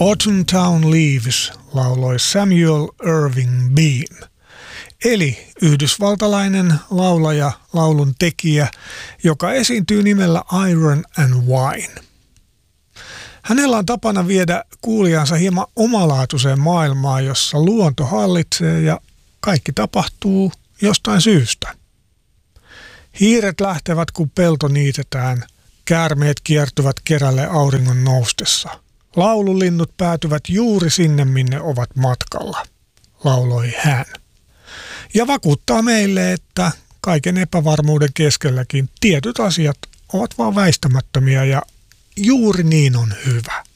Autumn Town Leaves lauloi Samuel Irving Bean, eli yhdysvaltalainen laulaja, laulun tekijä, joka esiintyy nimellä Iron and Wine. Hänellä on tapana viedä kuulijansa hieman omalaatuiseen maailmaan, jossa luonto hallitsee ja kaikki tapahtuu jostain syystä. Hiiret lähtevät, kun pelto niitetään, käärmeet kiertyvät kerälle auringon noustessa. Laululinnut päätyvät juuri sinne, minne ovat matkalla, lauloi hän. Ja vakuuttaa meille, että kaiken epävarmuuden keskelläkin tietyt asiat ovat vaan väistämättömiä ja juuri niin on hyvä.